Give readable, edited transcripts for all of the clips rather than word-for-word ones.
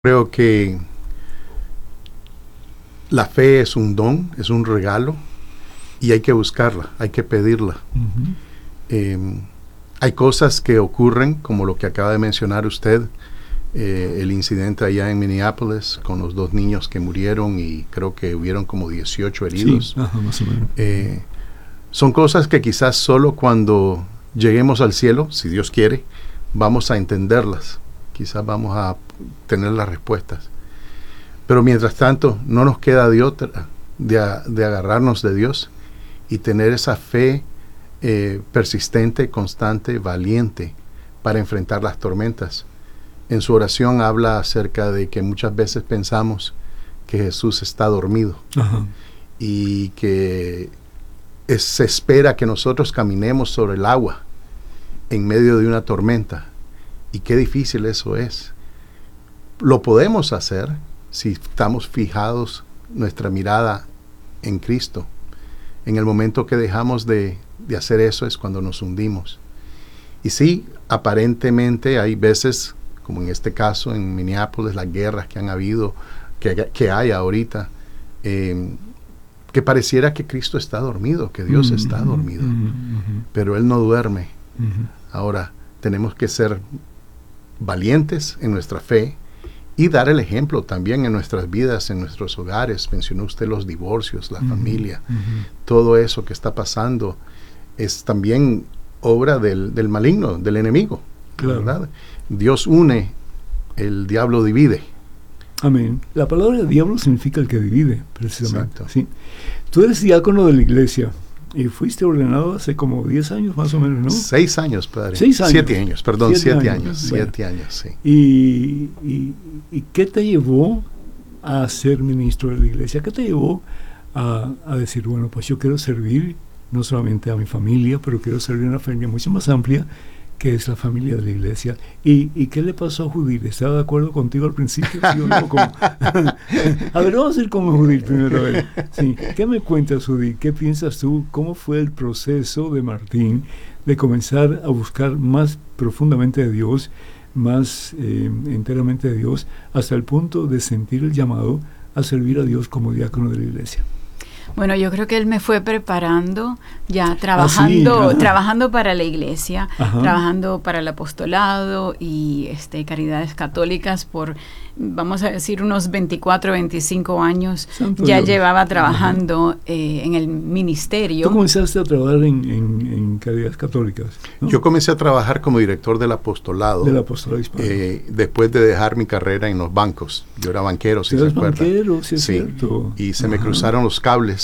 Creo que la fe es un don, es un regalo, y hay que buscarla, hay que pedirla. Hay cosas que ocurren, como lo que acaba de mencionar usted, el incidente allá en Minneapolis, con los 2 niños que murieron, y creo que hubieron como 18 heridos. Sí, más o menos. Son cosas que quizás solo cuando lleguemos al cielo, si Dios quiere, vamos a entenderlas. Quizás vamos a tener las respuestas. Pero mientras tanto, no nos queda de otra de agarrarnos de Dios y tener esa fe persistente, constante, valiente para enfrentar las tormentas. En su oración habla acerca de que muchas veces pensamos que Jesús está dormido. Ajá. Y que se espera que nosotros caminemos sobre el agua en medio de una tormenta. Y qué difícil eso es. Lo podemos hacer si estamos fijados nuestra mirada en Cristo. En el momento que dejamos de hacer eso es cuando nos hundimos. Y sí, aparentemente hay veces, como en este caso en Minneapolis, las guerras que han habido, que hay ahorita, que pareciera que Cristo está dormido, que Dios está dormido. Pero Él no duerme. Ahora, tenemos que ser valientes en nuestra fe y dar el ejemplo también en nuestras vidas, en nuestros hogares. Mencionó usted los divorcios, la familia, todo eso que está pasando es también obra del maligno, del enemigo. Claro. ¿Verdad? Dios une, el diablo divide. Amén. La palabra diablo significa el que divide, precisamente. Exacto. ¿Sí? Tú eres diácono de la iglesia y fuiste ordenado hace como 10 años más o menos, ¿no? 6 años, padre. 6 años. 7 años, perdón, 7 años. Bueno. 7 años, sí. ¿Y qué te llevó a ser ministro de la iglesia? ¿Qué te llevó a decir, bueno, pues yo quiero servir no solamente a mi familia, pero quiero servir a una familia mucho más amplia, que es la familia de la iglesia? ¿Y qué le pasó a Judith? ¿Estaba de acuerdo contigo al principio? ¿Sí o no? A ver, vamos a ir con Judith primero. A ver. Sí. ¿Qué me cuentas, Judith? ¿Qué piensas tú? ¿Cómo fue el proceso de Martín de comenzar a buscar más profundamente de Dios, más enteramente de Dios, hasta el punto de sentir el llamado a servir a Dios como diácono de la iglesia? Bueno, yo creo que él me fue preparando, ya trabajando para la iglesia, trabajando para el apostolado y Caridades Católicas por, vamos a decir, unos 24, 25 años. Santo ya Dios. llevaba trabajando en el ministerio. ¿Tú comenzaste a trabajar en Caridades Católicas, ¿no? Yo comencé a trabajar como director del apostolado. Del apostolado hispano. Después de dejar mi carrera en los bancos. Yo era banquero, si se acuerda. Banquero, sí, es Sí. cierto. Y se me cruzaron los cables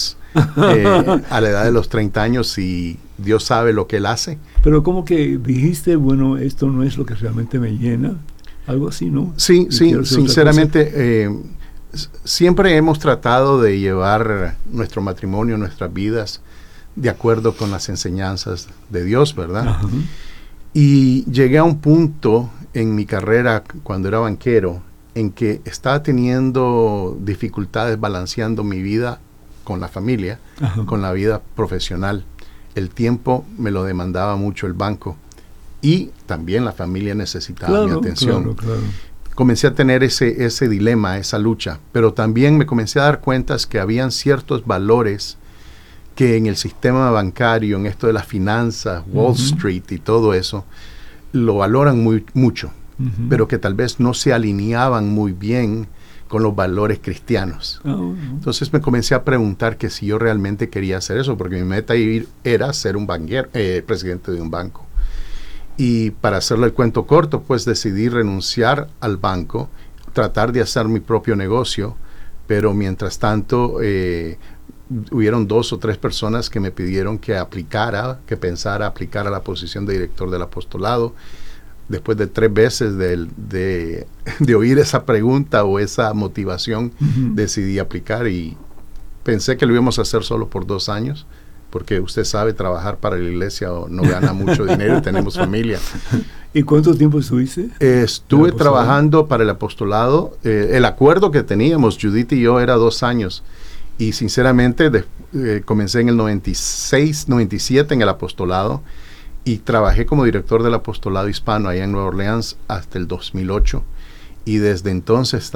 a la edad de los 30 años, y Dios sabe lo que Él hace. Pero como que dijiste, bueno, esto no es lo que realmente me llena, algo así, ¿no? Sí, Y sí, quiero hacer otra sinceramente, siempre hemos tratado de llevar nuestro matrimonio, nuestras vidas, de acuerdo con las enseñanzas de Dios, ¿verdad? Ajá. Y llegué a un punto en mi carrera, cuando era banquero, en que estaba teniendo dificultades balanceando mi vida con la familia, Ajá. con la vida profesional. El tiempo me lo demandaba mucho el banco, y también la familia necesitaba mi atención. Claro. Comencé a tener ese dilema, esa lucha, pero también me comencé a dar cuenta que habían ciertos valores que en el sistema bancario, en esto de las finanzas, Wall Street y todo eso, lo valoran mucho, pero que tal vez no se alineaban muy bien con los valores cristianos. Entonces me comencé a preguntar que si yo realmente quería hacer eso, porque mi meta era ser un banquero, presidente de un banco. Y para hacerle el cuento corto, pues decidí renunciar al banco, tratar de hacer mi propio negocio, pero mientras tanto hubieron 2 o 3 personas que me pidieron que pensara aplicar a la posición de director del apostolado. Después de 3 veces de oír esa pregunta o esa motivación, decidí aplicar, y pensé que lo íbamos a hacer solo por 2 años, porque usted sabe, trabajar para la iglesia no gana mucho dinero y tenemos familia. ¿Y cuánto tiempo estuviste? Estuve trabajando para el apostolado. El acuerdo que teníamos, Judith y yo, era 2 años. Y sinceramente, comencé en el 96, 97 en el apostolado, y trabajé como director del apostolado hispano allá en Nueva Orleans hasta el 2008. y desde entonces